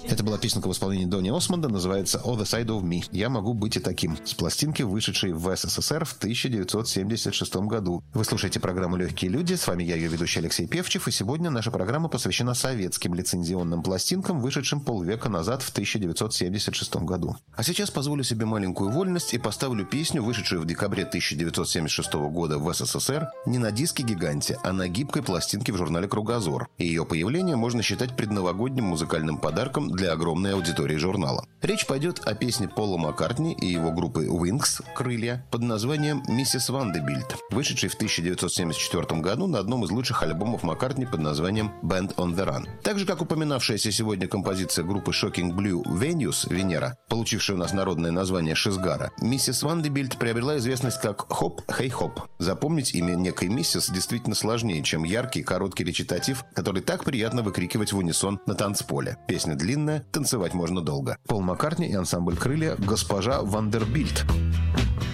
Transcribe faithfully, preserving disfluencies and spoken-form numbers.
Это была песенка в исполнении Донни Осмонда, называется «On the Side of Me». «Я могу быть и таким», с пластинки, вышедшей в СССР в тысяча девятьсот семьдесят шестом году. Вы слушаете программу «Легкие люди», с вами я, ее ведущий Алексей Певчев, и сегодня наша программа посвящена советским лицензионным пластинкам, вышедшим полвека назад в тысяча девятьсот семьдесят шестом году. А сейчас позволю себе маленькую вольность и поставлю песню, вышедшую в декабре тысяча девятьсот семьдесят шестого года в СССР, не на диске-гиганте, а на гибкой пластинке в журнале «Кругозор». И ее появление можно считать предновогодним музыкальным подарком для огромной аудитории журнала. Речь пойдет о песне Пола Маккартни и его группы Wings «Крылья» под названием «Миссис Вандербильт», вышедшей в тысяча девятьсот семьдесят четвёртом году на одном из лучших альбомов Маккартни под названием «Band on the Run». Так же, как упоминавшаяся сегодня композиция группы Shocking Blue «Venus» «Венера», получившая у нас народное название «Шизгара», «Миссис Вандербильт» приобрела известность как «Хоп, хей, хоп». Запомнить имя некой миссис действительно сложнее, чем яркий, короткий речитатив, который так приятно выкрикивать в унисон на танцполе. Песня длинная, танцевать можно долго. Пол Маккартни и ансамбль «Крылья» «Госпожа Вандербильт».